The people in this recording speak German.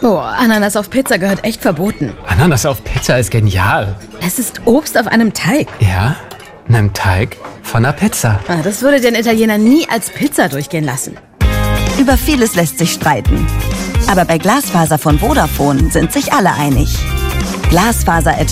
Oh, Ananas auf Pizza gehört echt verboten. Ananas auf Pizza ist genial. Es ist Obst auf einem Teig. Ja, einem Teig von einer Pizza. Das würde den Italiener nie als Pizza durchgehen lassen. Über vieles lässt sich streiten. Aber bei Glasfaser von Vodafone sind sich alle einig. Glasfaser